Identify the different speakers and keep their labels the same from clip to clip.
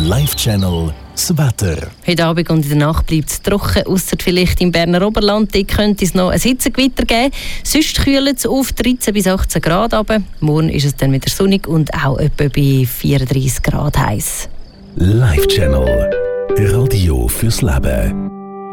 Speaker 1: Live-Channel das Wetter.
Speaker 2: Heute Abend und in der Nacht bleibt es trocken, ausser vielleicht im Berner Oberland. Dort könnte es noch ein Hitzegewitter geben. Sonst kühlt es auf 13 bis 18 Grad runter. Morgen ist es dann wieder sonnig und auch etwa bei 34 Grad heiß.
Speaker 1: Live-Channel. Radio fürs Leben.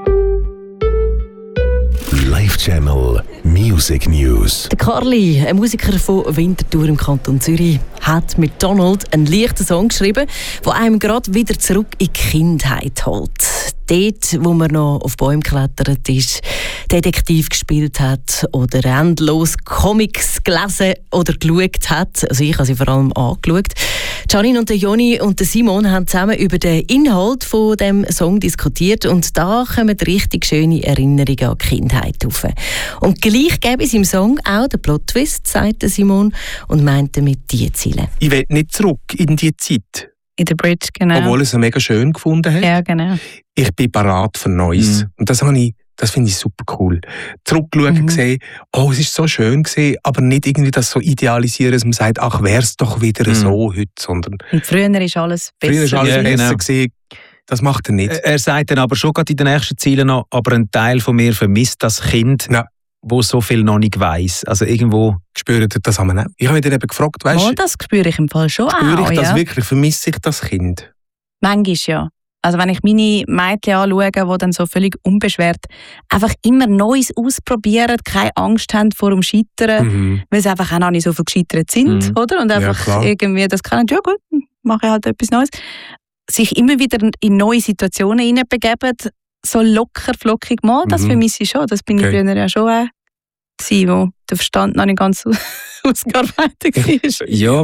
Speaker 1: Live-Channel Music News.
Speaker 2: Der Carly, ein Musiker von Winterthur im Kanton Zürich, hat mit Donald einen leichten Song geschrieben, der einem gerade wieder zurück in die Kindheit holt. Dort, wo man noch auf Bäumen geklettert ist, Detektiv gespielt hat oder endlos Comics gelesen oder geschaut hat. Also ich habe sie vor allem angeschaut. Janine und der Joni und der Simon haben zusammen über den Inhalt von dem Song diskutiert und da kommen richtig schöne Erinnerungen an die Kindheit auf. Und gleich gäbe es im Song auch den Plot-Twist, sagt Simon und meint damit diese Ziele.
Speaker 3: Ich will nicht zurück in die Zeit.
Speaker 4: In der Bridge, genau.
Speaker 3: Obwohl es mega schön gefunden hat.
Speaker 4: Ja, genau.
Speaker 3: Ich bin parat für Neues. Und das finde ich super cool. Zurückschauen, gesehen, es ist so schön gewesen, aber nicht irgendwie das so idealisieren, dass man sagt, ach, wär's doch wieder so heute, sondern...
Speaker 4: Und früher ist alles besser.
Speaker 3: Früher ist alles besser gewesen. Das macht er nicht.
Speaker 5: Er sagt dann aber schon gerade in den nächsten Zielen noch, aber ein Teil von mir vermisst das Kind, wo so viel noch nicht weiss. Also irgendwo...
Speaker 3: Spürt das auch. Ich habe mich dann eben gefragt, weißt du...
Speaker 4: das spüre ich im Fall schon auch.
Speaker 3: Spüre ich das wirklich? Vermisse ich das Kind?
Speaker 4: Manchmal ja. Also wenn ich meine Mädchen anschaue, die dann so völlig unbeschwert einfach immer Neues ausprobieren, keine Angst haben vor dem Scheitern, weil sie einfach auch noch nicht so viel gescheitert sind, oder? Und einfach irgendwie das können, ja gut, mache ich halt etwas Neues. Sich immer wieder in neue Situationen hineinbegeben, so locker, flockig mal, das vermisse ich schon. Das bin ich früher ja schon auch gewesen, wo der Verstand noch nicht ganz ausgearbeitet war.
Speaker 5: Ja,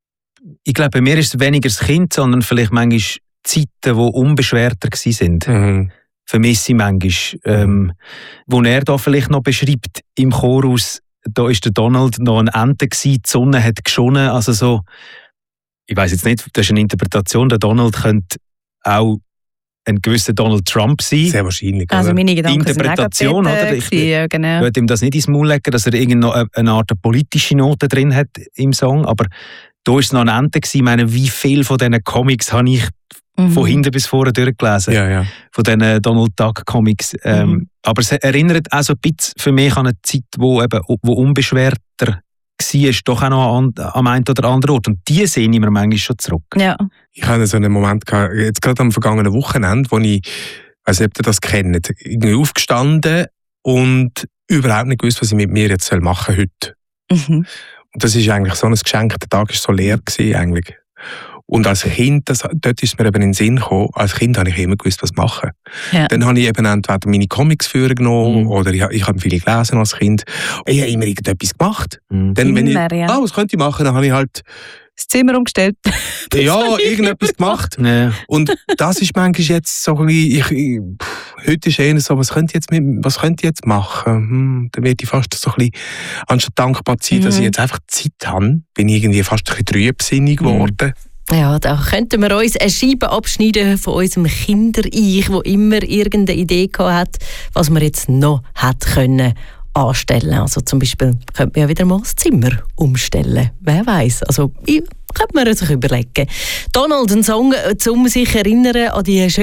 Speaker 5: ich glaube, bei mir ist es weniger das Kind, sondern vielleicht manchmal Zeiten, die unbeschwerter waren. Vermisse ich manchmal. Wo er da vielleicht noch beschreibt, im Chorus, da war der Donald noch ein Ente, die Sonne hat geschonnen. Also so, ich weiss jetzt nicht, das ist eine Interpretation, der Donald könnte auch ein gewisser Donald Trump sein.
Speaker 3: Sehr wahrscheinlich.
Speaker 4: Also meine Gedanken
Speaker 5: Interpretation,
Speaker 4: sind
Speaker 5: oder?
Speaker 4: Ich würde
Speaker 5: ihm das nicht ins Maul legen, dass er eine Art politische Note drin hat im Song, aber da war es noch ein Ende. Ich meine, wie viele von diesen Comics habe ich von hinten bis vorne durchgelesen?
Speaker 3: Ja. Von
Speaker 5: diesen Donald Duck Comics. Aber es erinnert auch so ein bisschen für mich an eine Zeit, wo unbeschwerter war, doch auch noch am einen oder anderen Ort. Und die sehen wir manchmal schon zurück.
Speaker 4: Ja.
Speaker 3: Ich hatte so einen Moment gehabt, jetzt gerade am vergangenen Wochenende, wo ich, weiß nicht, ob ihr das kennt, irgendwie aufgestanden und überhaupt nicht gewusst, was ich mit mir jetzt machen soll heute. Und das ist eigentlich so ein Geschenk, der Tag war so leer gewesen, eigentlich. Und als Kind, dort ist mir eben in den Sinn gekommen, als Kind habe ich immer gewusst, was machen. Ja. Dann habe ich eben entweder meine Comics vorgenommen oder ich habe viel gelesen als Kind. Ich habe immer irgendetwas gemacht. Dann, wenn ich, was könnte ich machen, dann habe ich halt
Speaker 4: das Zimmer umgestellt.
Speaker 3: Ja, irgendetwas gemacht.
Speaker 5: Ja.
Speaker 3: Und das ist manchmal jetzt so ein bisschen, heute ist eher so, was könnte ich jetzt machen? Dann werde ich fast so ein bisschen, anstatt dankbar zu sein, dass ich jetzt einfach Zeit habe, bin ich irgendwie fast ein bisschen trübsinnig geworden.
Speaker 2: Ja, da könnten wir uns eine Scheibe abschneiden von unserem Kinder-Ich, das immer irgendeine Idee hat, was wir jetzt noch hätte können anstellen. Also zum Beispiel könnte man ja wieder mal das Zimmer umstellen. Wer weiß? Also könnte man sich überlegen. Donald, ein Song, um sich erinnern an die